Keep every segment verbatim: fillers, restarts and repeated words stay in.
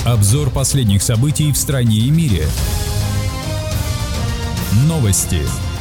Обзор последних событий в стране и мире. Новости.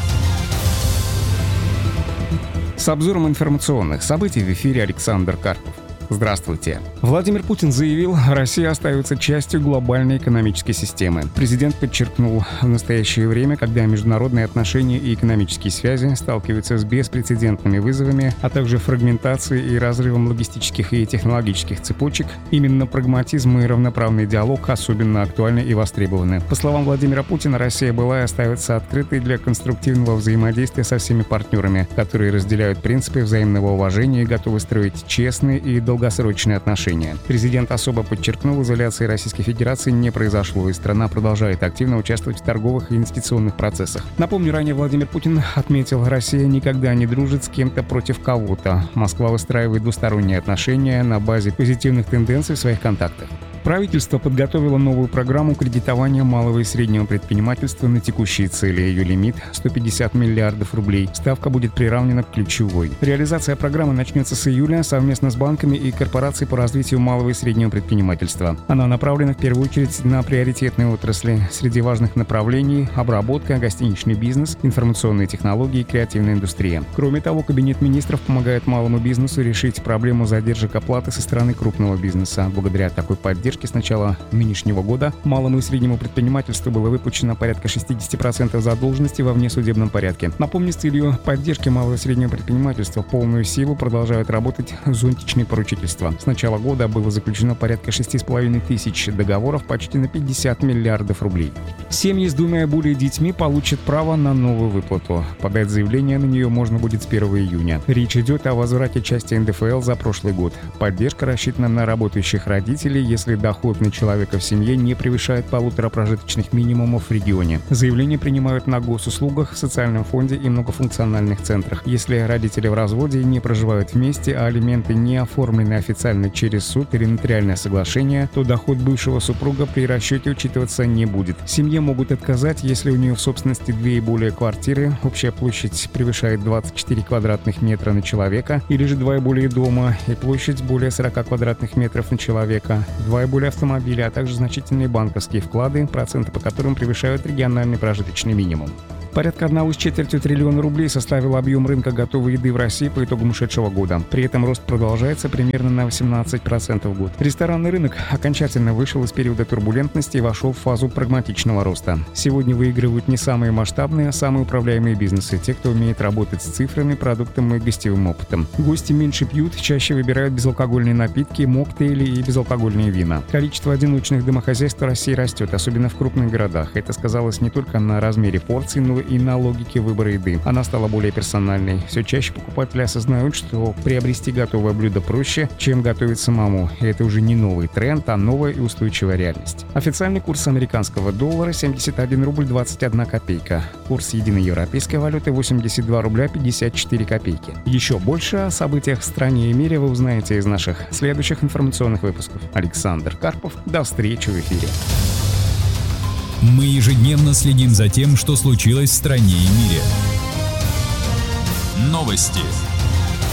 С обзором информационных событий в эфире Александр Карпов. Здравствуйте. Владимир Путин заявил, Россия остается частью глобальной экономической системы. Президент подчеркнул, в настоящее время, когда международные отношения и экономические связи сталкиваются с беспрецедентными вызовами, а также фрагментацией и разрывом логистических и технологических цепочек, именно прагматизм и равноправный диалог особенно актуальны и востребованы. По словам Владимира Путина, Россия была и остается открытой для конструктивного взаимодействия со всеми партнерами, которые разделяют принципы взаимного уважения и готовы строить честные и долгосрочные долгосрочные отношения. Президент особо подчеркнул, изоляции Российской Федерации не произошло, и страна продолжает активно участвовать в торговых и инвестиционных процессах. Напомню, ранее Владимир Путин отметил, Россия никогда не дружит с кем-то против кого-то. Москва выстраивает двусторонние отношения на базе позитивных тенденций в своих контактах. Правительство подготовило новую программу кредитования малого и среднего предпринимательства на текущие цели. Ее лимит – сто пятьдесят миллиардов рублей. Ставка будет приравнена к ключевой. Реализация программы начнется с июля совместно с банками и корпорацией по развитию малого и среднего предпринимательства. Она направлена в первую очередь на приоритетные отрасли. Среди важных направлений – обработка, гостиничный бизнес, информационные технологии и креативная индустрия. Кроме того, Кабинет министров помогает малому бизнесу решить проблему задержек оплаты со стороны крупного бизнеса. Благодаря такой поддержке с начала нынешнего года малому и среднему предпринимательству было выпущено порядка шестьдесят процентов задолженности во внесудебном порядке. Напомню, с целью поддержки малого и среднего предпринимательства в полную силу продолжают работать зонтичные поручительства. С начала года было заключено порядка шесть с половиной тысяч договоров почти на пятьдесят миллиардов рублей. Семьи с двумя и более детьми получат право на новую выплату. Подать заявление на нее можно будет с первого июня. Речь идет о возврате части эн дэ эф эл за прошлый год. Поддержка рассчитана на работающих родителей, если доход на человека в семье не превышает полутора прожиточных минимумов в регионе. Заявления принимают на госуслугах, в социальном фонде и многофункциональных центрах. Если родители в разводе не проживают вместе, а алименты не оформлены официально через суд или нотариальное соглашение, то доход бывшего супруга при расчете учитываться не будет. Семье могут отказать, если у нее в собственности две и более квартиры, общая площадь превышает двадцать четыре квадратных метра на человека, или же два и более дома и площадь более сорок квадратных метров на человека, два и более автомобиля, а также значительные банковские вклады, проценты по которым превышают региональный прожиточный минимум. Порядка одного с четвертью триллиона рублей составил объем рынка готовой еды в России по итогам ушедшего года. При этом рост продолжается примерно на восемнадцать процентов в год. Ресторанный рынок окончательно вышел из периода турбулентности и вошел в фазу прагматичного роста. Сегодня выигрывают не самые масштабные, а самые управляемые бизнесы, те, кто умеет работать с цифрами, продуктом и гостевым опытом. Гости меньше пьют, чаще выбирают безалкогольные напитки, моктейли и безалкогольные вина. Количество одиночных домохозяйств в России растет, особенно в крупных городах. Это сказалось не только на размере порций, но и на логике выбора еды. Она стала более персональной. Все чаще покупатели осознают, что приобрести готовое блюдо проще, чем готовить самому. И это уже не новый тренд, а новая и устойчивая реальность. Официальный курс американского доллара семьдесят один рубль двадцать одна копейка. Курс единой европейской валюты восемьдесят два рубля пятьдесят четыре копейки. Еще больше о событиях в стране и мире вы узнаете из наших следующих информационных выпусков. Александр Карпов. До встречи в эфире. Мы ежедневно следим за тем, что случилось в стране и мире. Новости.